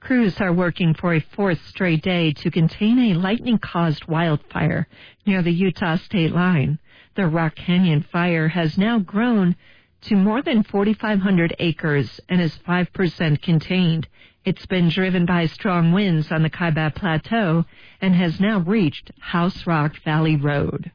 Crews are working for a fourth straight day to contain a lightning-caused wildfire near the Utah state line. The Rock Canyon fire has now grown to more than 4,500 acres and is 5% contained. It's been driven by strong winds on the Kaibab Plateau and has now reached House Rock Valley Road.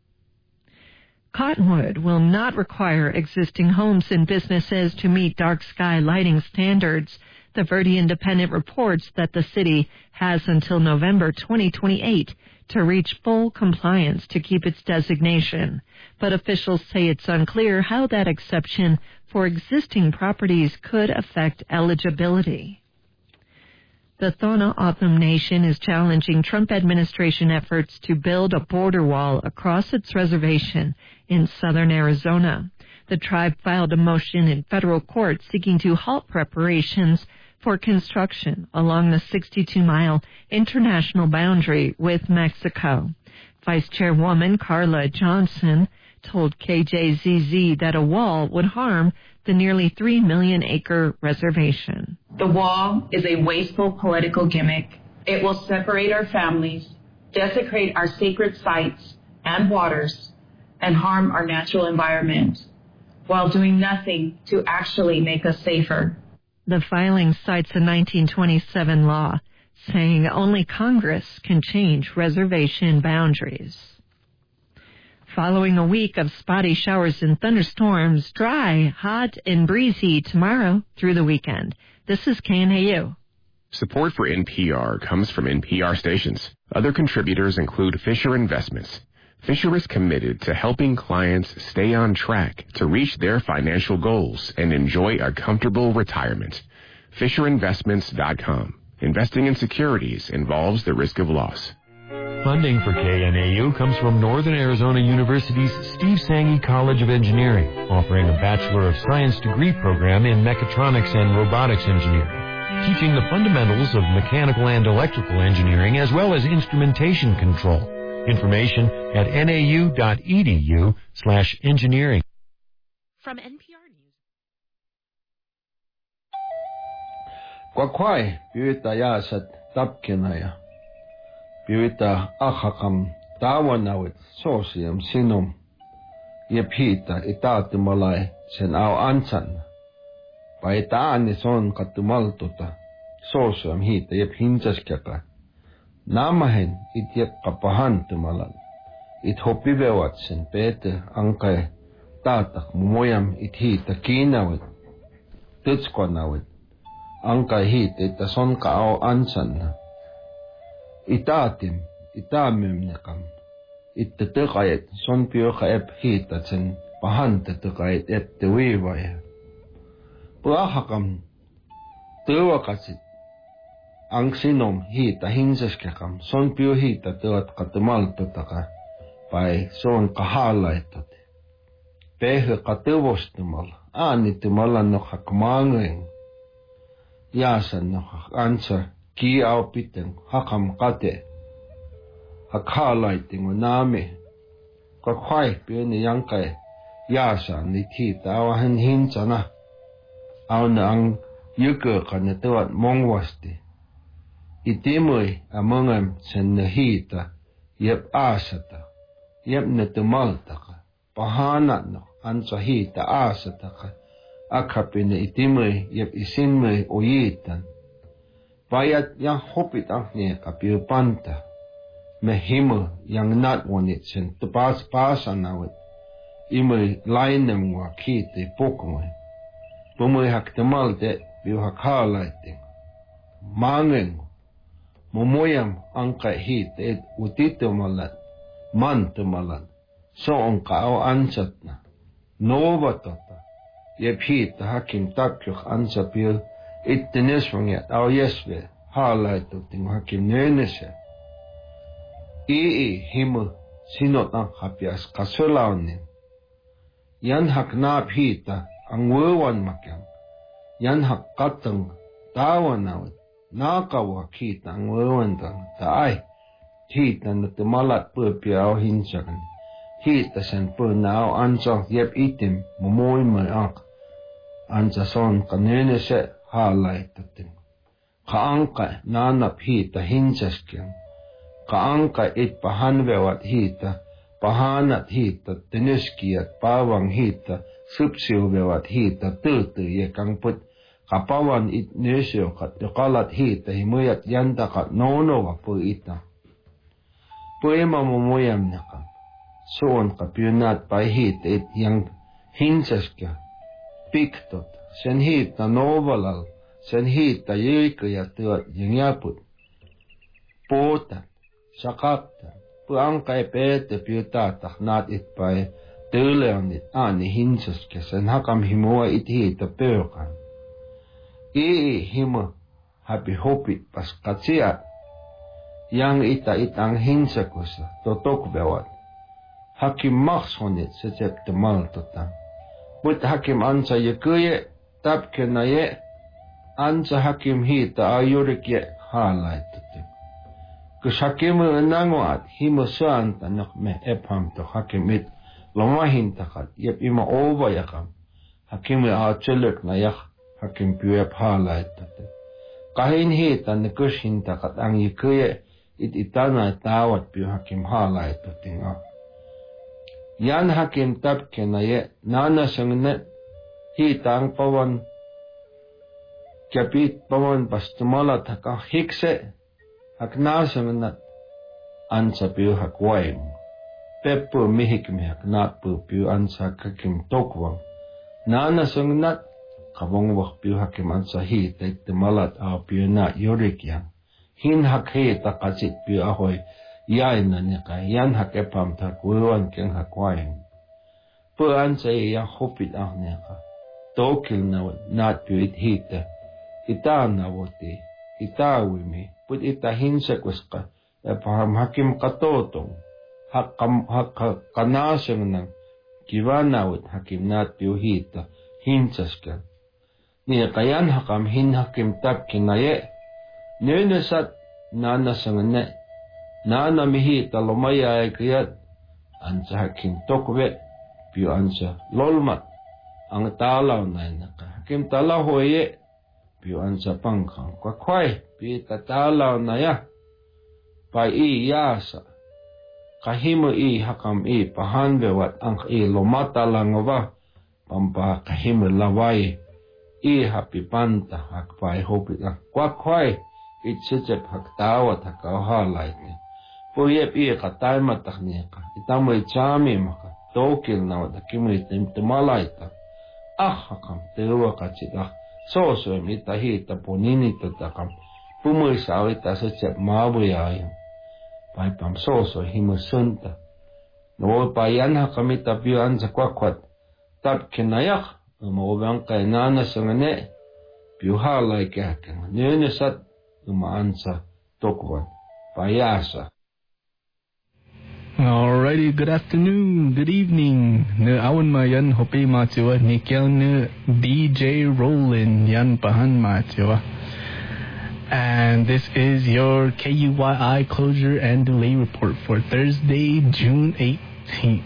Cottonwood will not require existing homes and businesses to meet dark sky lighting standards. The Verde Independent reports that the city has until November 2028 to reach full compliance to keep its designation. But officials say it's unclear how that exception for existing properties could affect eligibility. The Tohono O'odham Nation is challenging Trump administration efforts to build a border wall across its reservation in southern Arizona. The tribe filed a motion in federal court seeking to halt preparations for construction along the 62-mile international boundary with Mexico. Vice Chairwoman Carla Johnson told KJZZ that a wall would harm the nearly 3 million-acre reservation. The wall is a wasteful political gimmick. It will separate our families, desecrate our sacred sites and waters, and harm our natural environment, while doing nothing to actually make us safer. The filing cites a 1927 law saying only Congress can change reservation boundaries. Following a week of spotty showers and thunderstorms, dry, hot, and breezy tomorrow through the weekend. This is KNAU. Support for NPR comes from NPR stations. Other contributors include Fisher Investments. Fisher is committed to helping clients stay on track to reach their financial goals and enjoy a comfortable retirement. FisherInvestments.com. Investing in securities involves the risk of loss. Funding for KNAU comes from Northern Arizona University's Steve Sanghi College of Engineering, offering a Bachelor of Science degree program in mechatronics and robotics engineering, teaching the fundamentals of mechanical and electrical engineering as well as instrumentation control. Information at nau.edu/engineering. From NPR News. Kwakwai, Piwita Yasat Tapkinaya. Piwita Achakam Tawanawit Sosium Sinum. Yepita Itatumalai Sen Au Ansan. Paitaani son Katumaltuta. Sosium Hita Yep Hinsaskaka. Namahen ityep kapahantumalan. It hopivewatsen pete ankai tatak mumoyam ithita kinawit. Tutskwanawit. Ankai hit itason kao ansan. Itatim, itamimnekam. Ittetukayet son pioka ep hitatsen pahantetukayet ettewiivaya. Puahakam tuwakasit. Ang sinom hita hinsaskakam son pio hita tuat katumaltutaka pai son kahalaitot. Pehe katuvostumal aanitumalan no hakmangeng. Yasan no ansa ki aupiten hakam kate. Hakhalaitingo name. Kwakwai pio ni yangkai yasan ni hita awahan hinsana. Auna ang yuke kanatuat mongwasti. Itimui amongam sen nahita yep asata yep netumaltaka pahanat ansa hita asataka akapine itimui yep isinmui oyitan payat yang hopit ahne kapiu panta mehimu yang natwanit sen tepas pasanawit imui lainem wa kite pokmoy pumui hak temalte biu hak halaiting mangen Momoyam angka hit et utitumalan, mantumalan, so angka au ansatna. Novatata, yep hit hakim takyuk ansapil, it teneswangyat au yeswe, halaituting hakim nenese. Himu sinot ang hapias kasulaunin. Yan hak naap hita ang wuwan makyang, yan hak katang tawanawit. Nakawa kita ang wawandang taay. Hita na tumalat po piyaw hinsakan. Hita sen po naaw ansa yep itim mumoy may ak. Ansa son kanene se halay tatin. Kaangka nanap hita hinsaskyan. Kaangka it pahanvewat hita, pahanat hita, tenuskiat pawang hita, supsiuvewat hita, tutu yekangput, kapawan it nösyokat, yokalat hita, himuyat yantakat nonowa po ita. Poema mumuyam nakam. Soon kapyunat pa hita it yang hinsaskya, piktot, sen hita novalal, sen hita yöykaya tuot yangyaput, potat, sakaptan, puangkay pete pyutatak nat itpay, töleonit ani hinsaskya, sen hakam himua it hita pökan. Himo hapi hopit pas katsiat, yang ita itang hinsakusa, totokbewat. Hakim maksonit secep temal totang. But hakim ansa yekuye, tapkena ye, ansa hakim hita ayurik ye halay totim. Kus hakim nanguat, himo suanta nak me epham to hakim it, lomahin takat, yep ima ova yakam. Hakim aachuluk na yak, hakim puyep halay totim. Kahin hita nikus hintakat ang yekuye, it itana tawat piu hakim halay totim. Yan hakim tapkena ye, nana sangnet, hitang pawan, kapit pawan pastumalat haka hikse, hak nasangnet, ansa piu hak waim. Peppu mihik mihak natpu piu ansa hakim tokwang. Nana sangnet, kabongwak piu hakim ansa hita itamalat a piu na yorik yang. Hin hak hita kasit piu ahoy, yain na nika, yan hak epam tak uwan keng hak wain. Puan sa iya hopit ang nika. Tokil na nat piu it hita. Ita na woti, ita wimi, put ita hinsakus ka, epaham hakim katotong, hak kanasang ng kiwanawit hakim nat piu hita, hinsas ka. Niya kayan hakam hin hakim tap kinaye, nunasat nanasang ne, nana mihi talomaya ay kayat ansa hakim tokwe piu ansa lolmat ang talaw na naka hakim talaw hoye piu ansa pangkang kwakway piu tatalaw na ya pa yasa kahimo hakam pahanbewat ang lomata lang ba pampa kahimo laway happy panta hakpay hopit ang kwakway itsitsep haktawat hakawhalay Puyep katay matakniya itamoy chami maka tokil na wadakimoy timalaita. Hakam tewa kachita soso mitahita ponini tatakam pumoy sawita sa chep mabuyayam. Paipam soso himusunta. No payan hakamita piuan sa kwakwat tap kinayak umawang kay nana sa ngane piuhalay kakang nunasat umaan sa tokwat payasa. Alrighty, good afternoon, good evening. Ne awan ma yan hope matiwa ni kyaw ne DJ Roland yan pahan matiwa. And this is your KUYI closure and delay report for Thursday, June 18th.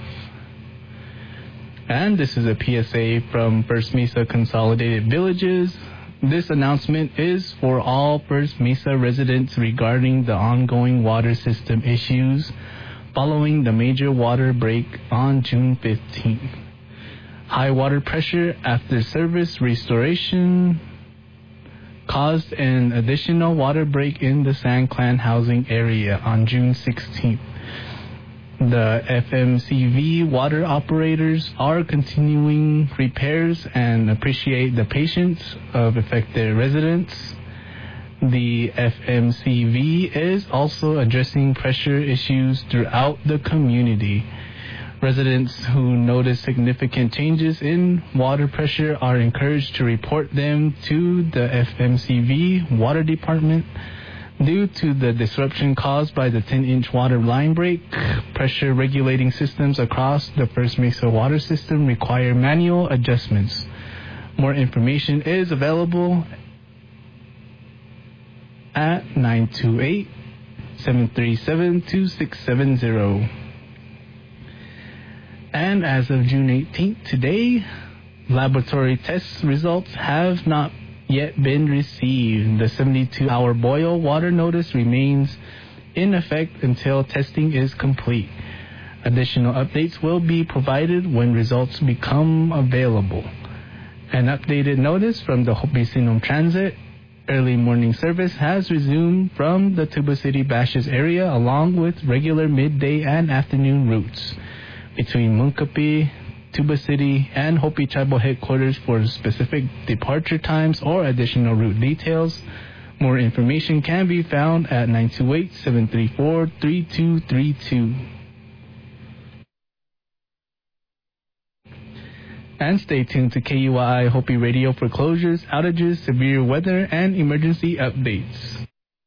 And this is a PSA from First Mesa Consolidated Villages. This announcement is for all First Mesa residents regarding the ongoing water system issues following the major water break on June 15th. High water pressure after service restoration caused an additional water break in the San Clan housing area on June 16th. The FMCV water operators are continuing repairs and appreciate the patience of affected residents. The FMCV is also addressing pressure issues throughout the community. Residents who notice significant changes in water pressure are encouraged to report them to the FMCV water department. Due to the disruption caused by the 10-inch water line break, pressure regulating systems across the First Mesa water system require manual adjustments. More information is available at 928-737-2670. And as of June 18th, today, laboratory test results have not yet been received. The 72-hour boil water notice remains in effect until testing is complete. Additional updates will be provided when results become available. An updated notice from the Hopi Sinum Transit. Early morning service has resumed from the Tuba City Bashes area along with regular midday and afternoon routes between Munkapi, Tuba City, and Hopi Tribal Headquarters for specific departure times or additional route details. More information can be found at 928-734-3232. And stay tuned to KUII Hopi Radio for closures, outages, severe weather, and emergency updates.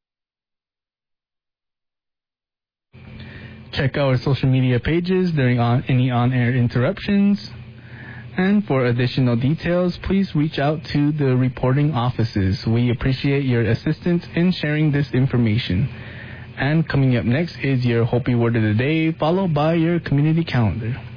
Check our social media pages during any on-air interruptions. And for additional details, please reach out to the reporting offices. We appreciate your assistance in sharing this information. And coming up next is your Hopi Word of the Day, followed by your community calendar.